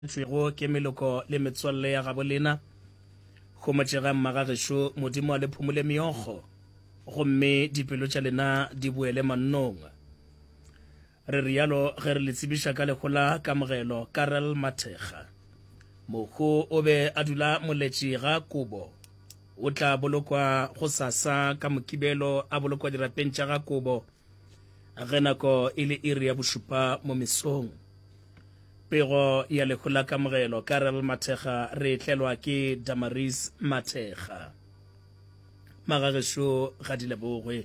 tswego ke meloko le metswalle ya gabo lena go motšega mmagagešo modimo a le phumole meokgo gomme dipelo tša lena di boele mannong re rialo ge re le tsebiša ka legola kamogelo Karel Mathekga mohu o be a dula moletši ga Kobo o tla bolokwa go sasa ka mokibelo a bolokwa dirapeng tša ga Kobo ge nako e le iri ya bošupa mo mesong pego ya legola kamogelo Karel Mathekga re tlelwa ke Damaris Mathekga magagešo ga di lebogwe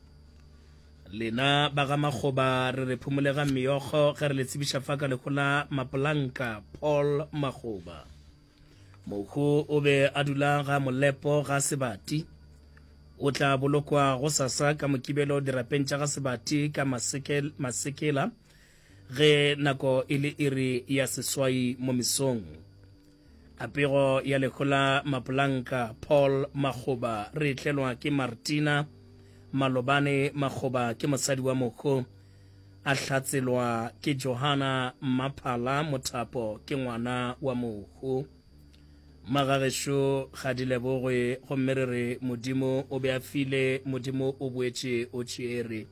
lena ba ga Makgoba re re phumolega meokgo ge re le tsebiša fa ka legola Mapolanka Paul Makgoba mohu o be a dula ga Molepo ga Sebati o tla bolokwa go sasa ka mokibelo dirapeng tša ga Sebati ka Masekela ge nako e le iri ya seswai mo mesong apego ya legola Mapolanka Paul Makgoba re tlelwa ke Martina Malobane Makgoba ke mosadi wa mohu a hlatselwa ke Johana Maphala Mothapo ke ngwana wa mohu magagešo ga di lebogwe gomme re re modimo o be a file modimo o boetše o tšere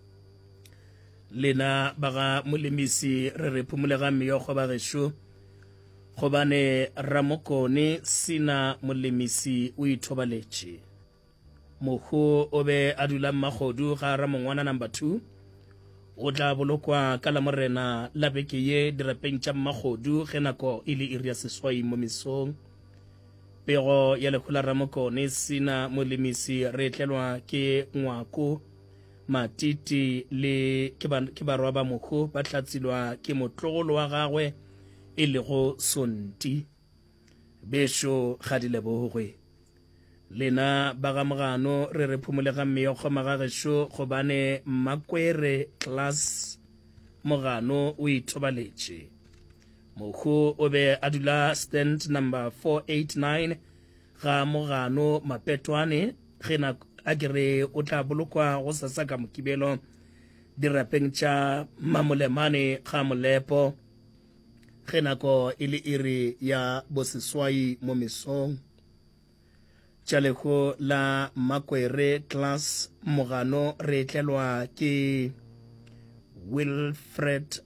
lena baga molemisi re re phumolega meokgo bagešo gobane Ramokone Sina molemisi o ithobaletše mohu o be a dula mmagodu ga Ramongwana number 2 o tla bolokwa ka la morena la beke ye dirapeng tša mmagodu ge nako e le iri ya seswai mo mesong pego ya legola Ramokone Sina molemisi re tlelwa ke ngwako Matiti le ke barwa ba mohu ba tlatsilwa ke motlogolo wa gagwe e lego Sonti bešo ga di lebogwe lena ba ga Mogano re re phumolega meokgo magagešo gobane Makwere Class Mogano o ithobaletše mohu o be a dula stand number 489 ga Mogano Mapetwane ge a kere o tla bolokwa go sasa ka mokibelo dirapeng tša Mamolemane ga Molepo ge nako e le iri ya boseswai mo mesong tša lego la Makwere Class Mogano re tlelwa ke Wilfred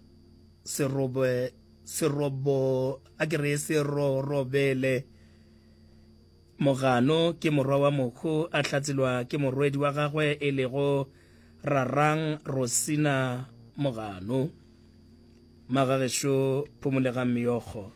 Serorobele Mogano ke morwa wa mohu a hlatselwa ke morwedi wa gagwe e lego Rarang Rosina Mogano magagešo phumolega meokgo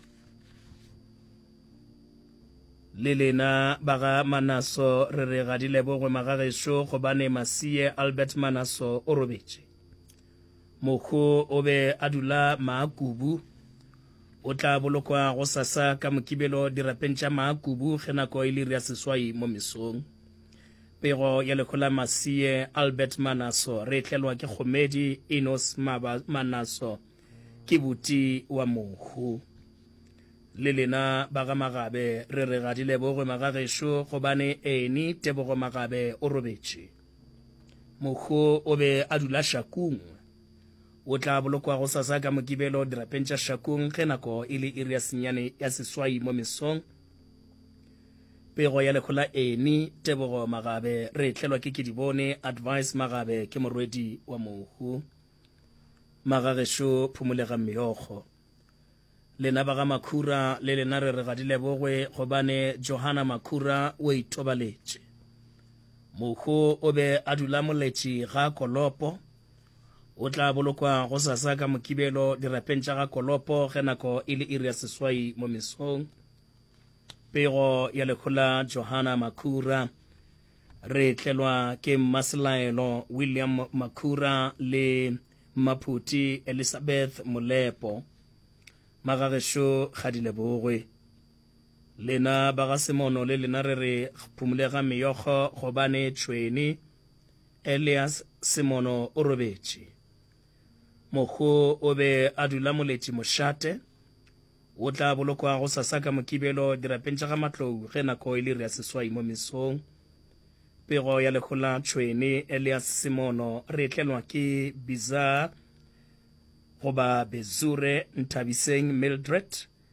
le lena baga Manaso re re ga di lebogwe magagešo gobane Masie Albert Manaso o robetše mohu o be a dula Maakubu o tla bolokwa go sasa ka mokibelo dirapeng tša Maakubu ge nako e le iri ya seswai mo mesong pego ya legola Masie Albert Manaso re tlelwa ke Kgomedi Enos Manaso ke buti wa mohu le lena ba ga Magabe re re ga di lebogwe magagešo gobane Eni Tebogo Magabe o robetše mohu o be a dula Shakung o tla bolokwa go sasa ka mokibelo dirapeng tša Shakung ge nako e le iri ya senyane ya seswai mo mesong pego ya legola Eni Tebogo Magabe re tlelwa ke Kedibone Advice Magabe ke morwedi wa mohu magagešo phumolega meokgo lena ba ga Makhura le lena re re ga di lebogwe gobane Johana Makhura o ithobaletše mohu o be a dula moletši ga Kolopo o tla bolokwa go sasa ka mokibelo dirapeng tša ga Kolopo ge nako e le iri ya seswai mo mesong pego ya legola Johana Makhura re tlelwa ke Maselaelo William Makhura le Maputi Elizabeth Molepo magagešo ga di lebogwe lena ba ga Semono le lena re re phumolega meokgo gobane Tšhweni Elias Semono o robetše mohu o be a dula moletši Mošate o tla bolokwa go sasa ka mokibelo dirapeng tša ga Matlou ge nako e le iri ya seswai mo mesong pego ya legola Tšhweni Elias Semono re tlelwa ke Biza goba Bezure Ntabiseng Mildred